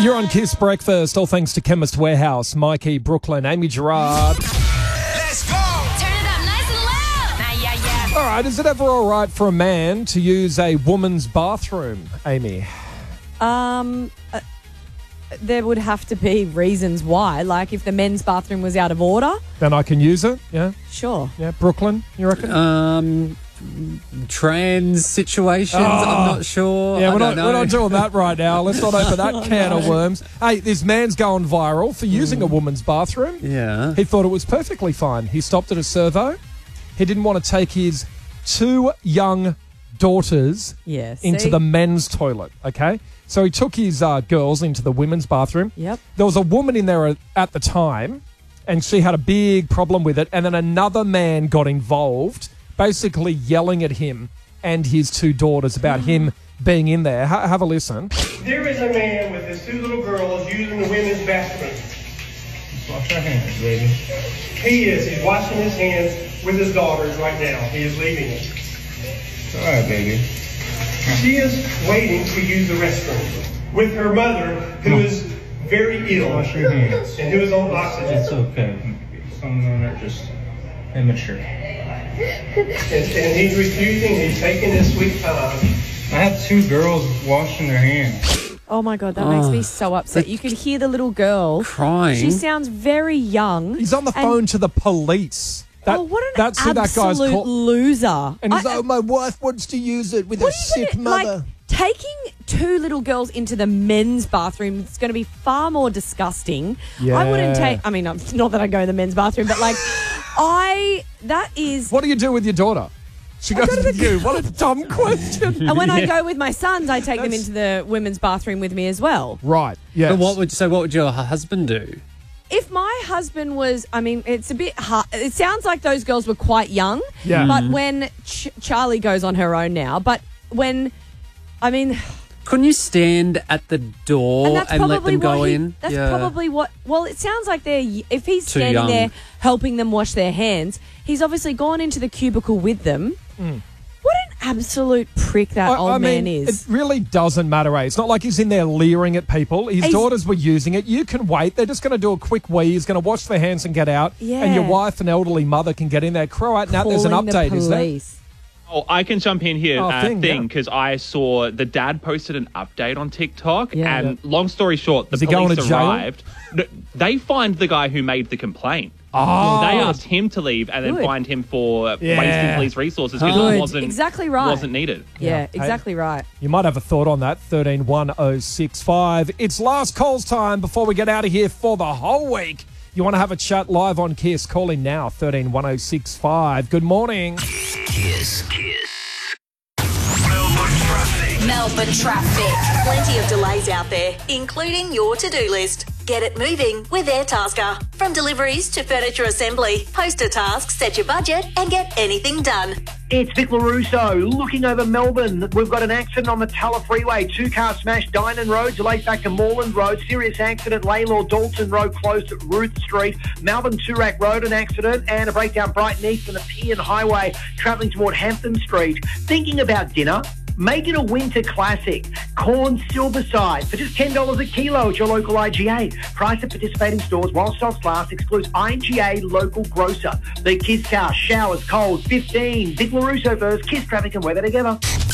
You're on Kiss Breakfast, all thanks to Chemist Warehouse, Mikey, Brooklyn, Amy Gerard. Let's go! Turn it up nice and loud. Yeah. All right, is it ever all right for a man to use a woman's bathroom, Amy? There would have to be reasons why. Like if the men's bathroom was out of order, Then I can use it, yeah? sure. Yeah, Brooklyn, you reckon? Trans situations, I'm not sure. Yeah, I we're don't not know. doing that right now. Let's not open that can of worms. Hey, this man's going viral for using a woman's bathroom. Yeah. He thought it was perfectly fine. He stopped at a servo. He didn't want to take his 2 young daughters Yeah, into see? the men's toilet, okay? So he took his girls into the women's bathroom. Yep. There was a woman in there at the time, and she had a big problem with it, and then another man got involved, basically yelling at him and his 2 daughters about him being in there. Have a listen. There is a man with his 2 little girls using the women's bathroom. Wash your hands, baby. He's washing his hands with his daughters right now. He is leaving it. It's all right, baby. She is waiting to use the restroom with her mother, who is very ill Wash your hands. and who is on oxygen. It's okay. Some of them are just immature. And he's refusing. He's taking his sweet time. I have 2 girls washing their hands. Oh my God, that makes me so upset. You could hear the little girl Crying. She sounds very young. He's on the phone to the police. What an that's who that guy's absolute called. loser. And he's like, my wife wants to use it with What a are you sick gonna, mother. like, taking 2 little girls into the men's bathroom is going to be far more disgusting. Yeah. I wouldn't take, I mean, not that I go in the men's bathroom, but like, that is, What do you do with your daughter? She goes to you. What a dumb question. and when I go with my sons, I take them into the women's bathroom with me as well. Right, yes. But what would your husband do? If my husband was, I mean, it's a bit hard. It sounds like those girls were quite young. Yeah. But when Charlie goes on her own now, but when, I mean, Couldn't you stand at the door and that's and let probably them go what in? That's probably what. Well, it sounds like if he's Too standing young. there helping them wash their hands, he's obviously gone into the cubicle with them. What an absolute prick that old man is. It really doesn't matter, eh? It's not like he's in there leering at people. His daughters were using it. You can wait. They're just going to do a quick wee. He's going to wash their hands and get out. Yeah. And your wife and elderly mother can get in there. Crow out. Now there's an Calling the update, is there? police. Oh, I can jump in here, Thing, yeah. because I saw the dad posted an update on TikTok, Yeah. and long story short, the Is he going police to jail? arrived. No, they fined the guy who made the complaint. Oh. They asked him to leave and then Good. fined him for Yeah. wasting police resources because Good. it wasn't Exactly right. wasn't needed. Yeah, Hey. exactly right. You might have a thought on that. 131065. It's last calls time before we get out of here for the whole week. You want to have a chat live on Kiss? Call in now. 131065. Good morning. Kiss. Melbourne traffic. Plenty of delays out there, including your to-do list. Get it moving with Airtasker. From deliveries to furniture assembly, post a task, set your budget, and get anything done. It's Vic LaRusso looking over Melbourne. We've got an accident on the Tulla Freeway. 2-car smash, Dynon Road, delays back to Moreland Road. Serious accident, Laylaw Dalton Road closed at Ruth Street. Melbourne Toorak Road, an accident, and a breakdown Brighton East and the Pearn Highway, travelling toward Hampton Street. Thinking about dinner? Make it a winter classic. Corn Silverside for just $10 a kilo at your local IGA. Price at participating stores while stocks last. Excludes IGA local grocer. The Kiss Car showers cold 15. Vic LaRusso first. Kiss traffic and weather together.